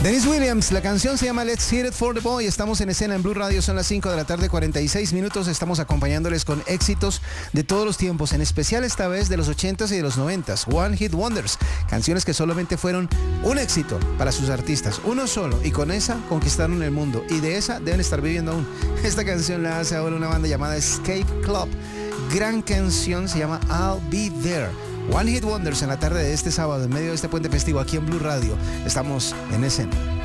Dennis Williams, la canción se llama Let's Hit It for the Boy. Estamos en escena en Blue Radio, son las 5 de la tarde, 46 minutos. Estamos acompañándoles con éxitos de todos los tiempos, en especial esta vez de los 80s y de los 90s. One Hit Wonders, canciones que solamente fueron un éxito para sus artistas, uno solo, y con esa conquistaron el mundo, y de esa deben estar viviendo aún. Esta canción la hace ahora una banda llamada Escape Club. Gran canción, se llama I'll Be There. One Hit Wonders en la tarde de este sábado, en medio de este puente festivo aquí en Blue Radio. Estamos en escena.